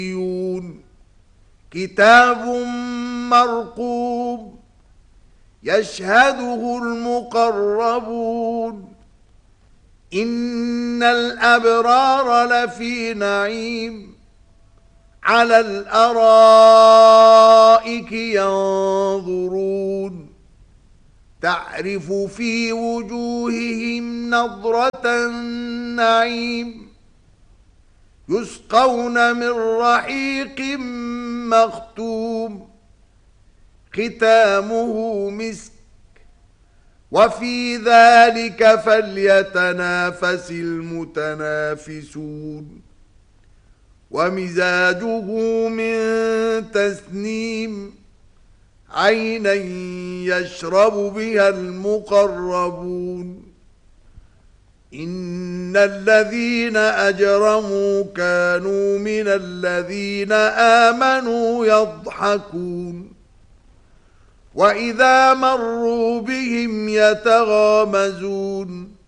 كتاب مرقوم يشهده المقربون إن الأبرار لفي نعيم على الأرائك ينظرون تعرف في وجوههم نضرة النعيم يسقون من رحيق مختوم ختامه مسك وفي ذلك فليتنافس المتنافسون ومزاجه من تسنيم عينا يشرب بها المقربون إن الذين أجرموا كانوا من الذين آمنوا يضحكون وإذا مروا بهم يتغامزون